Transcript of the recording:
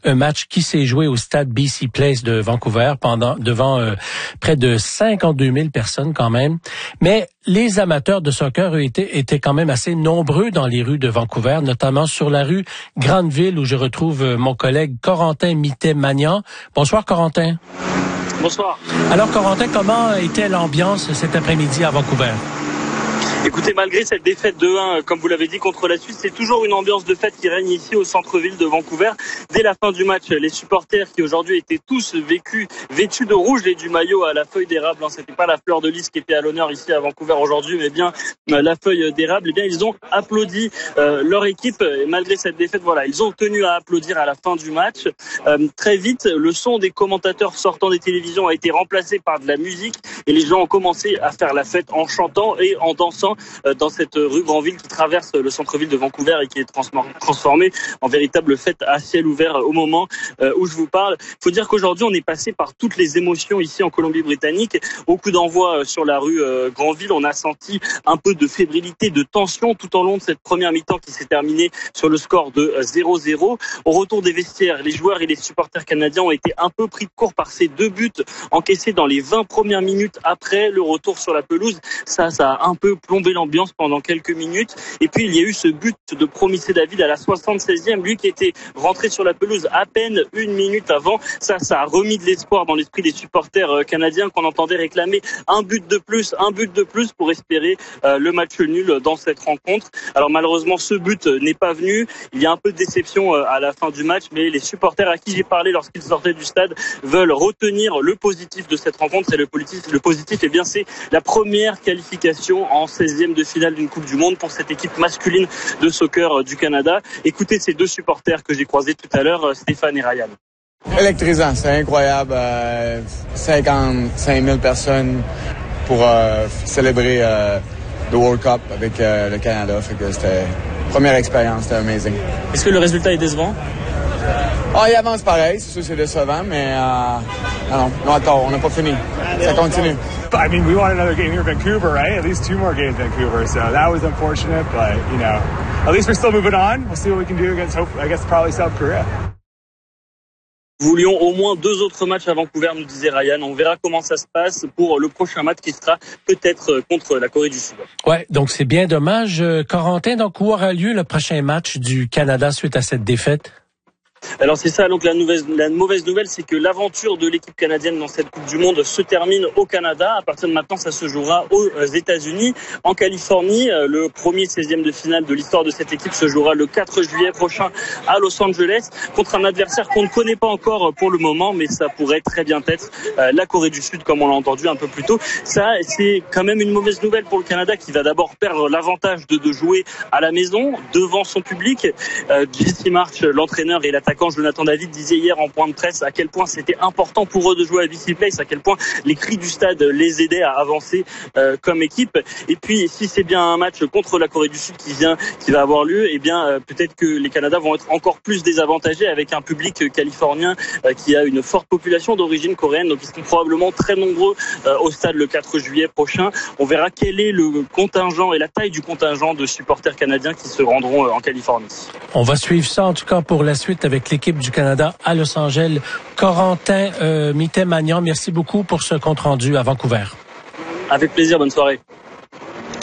un match qui s'est joué au stade BC Place de Vancouver devant près de 52 000 personnes quand même. Mais les amateurs de soccer étaient quand même assez nombreux dans les rues de Vancouver, notamment sur la rue Grandeville où je retrouve mon collègue Corentin Mittet-Magnan. Bonsoir Corentin. Bonsoir. Alors Corentin, comment était l'ambiance cet après-midi à Vancouver? Écoutez, malgré cette défaite de 1, comme vous l'avez dit, contre la Suisse, c'est toujours une ambiance de fête qui règne ici au centre-ville de Vancouver. Dès la fin du match, les supporters qui aujourd'hui étaient tous vêtus de rouge et du maillot à la feuille d'érable, c'était pas la fleur de lys qui était à l'honneur ici à Vancouver aujourd'hui, mais bien la feuille d'érable, ils ont applaudi leur équipe. Et malgré cette défaite, ils ont tenu à applaudir à la fin du match. Très vite, le son des commentateurs sortant des télévisions a été remplacé par de la musique et les gens ont commencé à faire la fête en chantant et en dansant dans cette rue Grandville qui traverse le centre-ville de Vancouver et qui est transformée en véritable fête à ciel ouvert au moment où je vous parle. Il faut dire qu'aujourd'hui, on est passé par toutes les émotions ici en Colombie-Britannique. Au coup d'envoi sur la rue Grandville, on a senti un peu de fébrilité, de tension tout au long de cette première mi-temps qui s'est terminée sur le score de 0-0. Au retour des vestiaires, les joueurs et les supporters canadiens ont été un peu pris de court par ces 2 buts encaissés dans les 20 premières minutes après le retour sur la pelouse. Ça a un peu plombé l'ambiance pendant quelques minutes. Et puis, il y a eu ce but de Promisé David à la 76e, lui qui était rentré sur la pelouse à peine 1 minute avant. Ça a remis de l'espoir dans l'esprit des supporters canadiens qu'on entendait réclamer un but de plus pour espérer le match nul dans cette rencontre. Alors malheureusement, ce but n'est pas venu. Il y a un peu de déception à la fin du match, mais les supporters à qui j'ai parlé lorsqu'ils sortaient du stade veulent retenir le positif de cette rencontre. Et le positif, c'est la première qualification en 16e de finale d'une Coupe du Monde pour cette équipe masculine de soccer du Canada. Écoutez ces 2 supporters que j'ai croisés tout à l'heure, Stéphane et Ryan. Électrisant, c'est incroyable. 55 000 personnes pour célébrer le World Cup avec le Canada. Fait que c'était première expérience, c'était amazing. Est-ce que le résultat est décevant? Il avance pareil, c'est sûr que c'est décevant, mais non, attends, on n'a pas fini. Ça continue. I mean, we want another game here in Vancouver, right? At least 2 more games in Vancouver. So that was unfortunate, but, at least we're still moving on. We'll see what we can do against, I guess, probably South Korea. Nous voulions au moins 2 autres matchs à Vancouver, nous disait Ryan. On verra comment ça se passe pour le prochain match qui sera peut-être contre la Corée du Sud. Ouais, donc c'est bien dommage. Corentin, donc où aura lieu le prochain match du Canada suite à cette défaite? Alors c'est ça, donc la mauvaise nouvelle, c'est que l'aventure de l'équipe canadienne dans cette Coupe du Monde se termine au Canada. À partir de maintenant, ça se jouera aux États-Unis. En Californie, le premier 16e de finale de l'histoire de cette équipe se jouera le 4 juillet prochain à Los Angeles contre un adversaire qu'on ne connaît pas encore pour le moment, mais ça pourrait très bien être la Corée du Sud, comme on l'a entendu un peu plus tôt. Ça, c'est quand même une mauvaise nouvelle pour le Canada qui va d'abord perdre l'avantage de jouer à la maison devant son public. Jesse Marsch, l'entraîneur et l'attaquant Jonathan David disait hier en point de presse à quel point c'était important pour eux de jouer à BC Place, à quel point les cris du stade les aidaient à avancer comme équipe. Et puis si c'est bien un match contre la Corée du Sud qui va avoir lieu, peut-être que les Canadiens vont être encore plus désavantagés avec un public californien qui a une forte population d'origine coréenne, donc ils seront probablement très nombreux au stade le 4 juillet prochain. On verra quel est le contingent et la taille du contingent de supporters canadiens qui se rendront en Californie. On va suivre ça en tout cas pour la suite avec l'équipe du Canada à Los Angeles. Corentin Mittet-Magnan, merci beaucoup pour ce compte-rendu à Vancouver. Avec plaisir, bonne soirée.